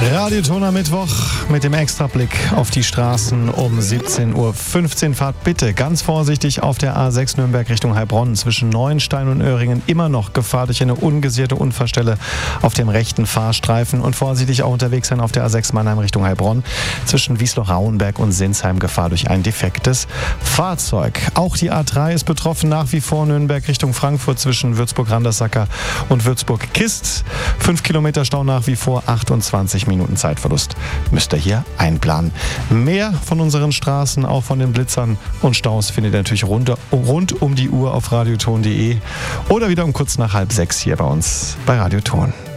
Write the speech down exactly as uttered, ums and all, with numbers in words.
Radioton am Mittwoch mit dem Extrablick auf die Straßen um siebzehn Uhr fünfzehn. Fahrt bitte ganz vorsichtig auf der A sechs Nürnberg Richtung Heilbronn. Zwischen Neuenstein und Öhringen immer noch Gefahr durch eine ungesicherte Unfallstelle auf dem rechten Fahrstreifen. Und vorsichtig auch unterwegs sein auf der A sechs Mannheim Richtung Heilbronn. Zwischen Wiesloch-Rauenberg und Sinsheim Gefahr durch ein defektes Fahrzeug. Auch die A drei ist betroffen, nach wie vor Nürnberg Richtung Frankfurt zwischen Würzburg-Randersacker und Würzburg-Kist. Fünf Kilometer Stau nach wie vor, achtundzwanzig Minuten Zeitverlust müsst ihr hier einplanen. Mehr von unseren Straßen, auch von den Blitzern und Staus, findet ihr natürlich rund, rund um die Uhr auf radioton punkt de oder wieder um kurz nach halb sechs hier bei uns bei Radioton.